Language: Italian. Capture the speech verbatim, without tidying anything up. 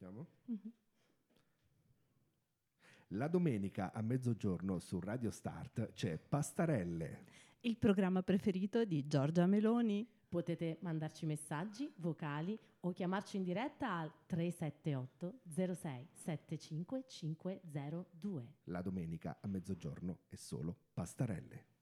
Partiamo? Mm-hmm. La domenica a mezzogiorno su Radio Start c'è Pastarelle, il programma preferito di Giorgia Meloni. Potete mandarci messaggi, vocali o chiamarci in diretta al tre sette otto zero sei sette cinque cinque zero due. La domenica a mezzogiorno è solo Pastarelle.